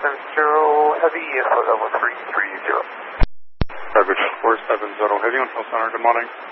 Heavy, info level 330. Garbage 470 Heavy on Hill Center, good morning.